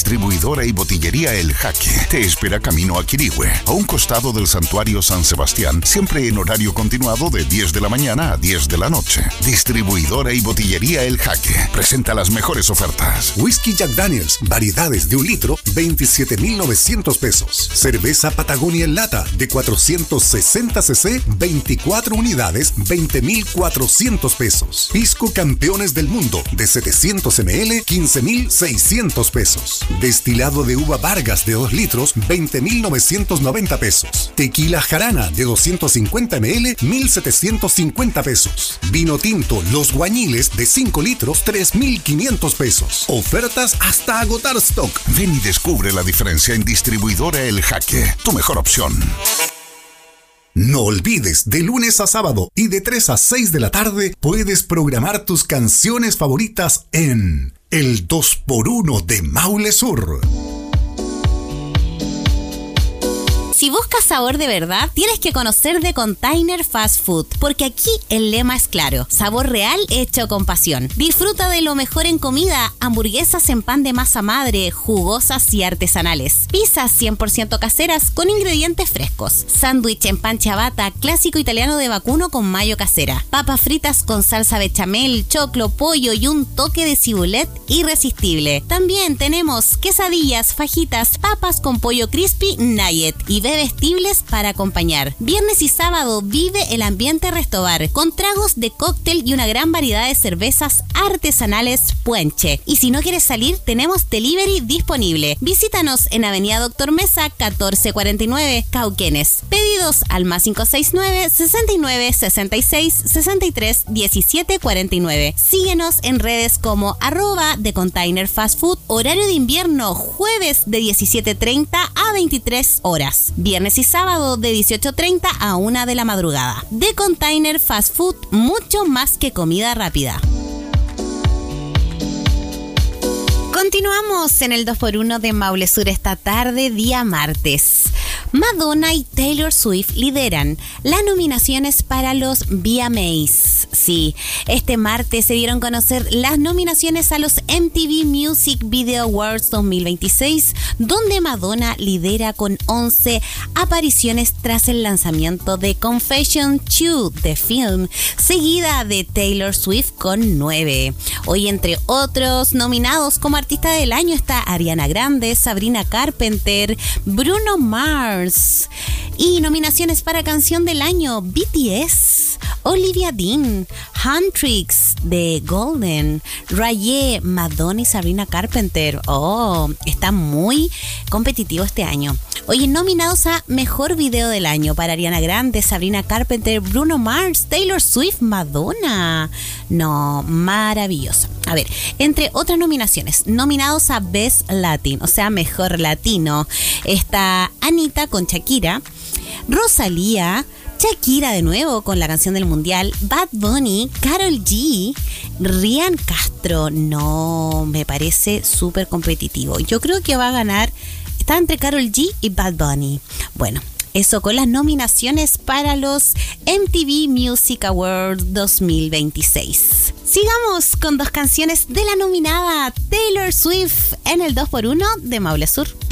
Distribuidora y botillería El Jaque te espera camino a Quirihue, a un costado del Santuario San Sebastián, siempre en horario continuado de 10 de la mañana a 10 de la noche. Distribuidora y botillería El Jaque presenta las mejores ofertas. Whisky Jack Daniels, variedades de 1 litro, 27,900 pesos. Cerveza Patagonia en lata de 460 cc, 24 unidades, 20,400 pesos. Pisco Campeones del Mundo de 700 ml, 15,600 pesos. Destilado de uva Vargas de 2 litros, 20,990 pesos. Tequila Jarana de 250 ml, 1,750 pesos. Vino tinto Los Guañiles de 5 litros, 3,500 pesos. Ofertas hasta agotar stock. Ven y descubre la diferencia en Distribuidora El Jaque, tu mejor opción. No olvides, de lunes a sábado y de 3 a 6 de la tarde puedes programar tus canciones favoritas en el 2x1 de Maule Sur. Si buscas sabor de verdad, tienes que conocer The Container Fast Food, porque aquí el lema es claro: sabor real hecho con pasión. Disfruta de lo mejor en comida: hamburguesas en pan de masa madre, jugosas y artesanales, pizzas 100% caseras con ingredientes frescos, sándwich en pan ciabatta clásico italiano de vacuno con mayo casera, papas fritas con salsa bechamel, choclo, pollo y un toque de cibulet irresistible. También tenemos quesadillas, fajitas, papas con pollo crispy, nugget y bebestibles para acompañar. Viernes y sábado vive el ambiente Restobar con tragos de cóctel y una gran variedad de cervezas artesanales Puenche. Y si no quieres salir, tenemos delivery disponible. Visítanos en Avenida Doctor Mesa 1449, Cauquenes. Pedidos al +569 69 66 63 17 49. Síguenos en redes como @The Container Fast Food. Horario de invierno, jueves de 17:30 a 23 horas. Viernes y sábado de 18:30 a 1 de la madrugada. The Container Fast Food, mucho más que comida rápida. Continuamos en el 2x1 de Maule Sur esta tarde, día martes. Madonna y Taylor Swift lideran las nominaciones para los VMAs. Sí, este martes se dieron a conocer las nominaciones a los MTV Music Video Awards 2026, donde Madonna lidera con 11 apariciones tras el lanzamiento de Confession 2, The Film, seguida de Taylor Swift con 9. Hoy, entre otros nominados como artista del año, está Ariana Grande, Sabrina Carpenter, Bruno Mars. Y nominaciones para canción del año: BTS, Olivia Dean, Huntrix de Golden, Rayé, Madonna y Sabrina Carpenter. Está muy competitivo este año. Oye, nominados a Mejor Video del Año para Ariana Grande, Sabrina Carpenter, Bruno Mars, Taylor Swift, Madonna. No, maravilloso. A ver, entre otras nominaciones, nominados a Best Latin, o sea, Mejor Latino, está Anita con Shakira, Rosalía, Shakira de nuevo con la canción del mundial, Bad Bunny, Karol G, Ryan Castro. No, me parece súper competitivo. Yo creo que va a ganar, está entre Karol G y Bad Bunny. Bueno, eso con las nominaciones para los MTV Music Awards 2026. Sigamos con 2 canciones de la nominada Taylor Swift en el 2x1 de Maule Sur.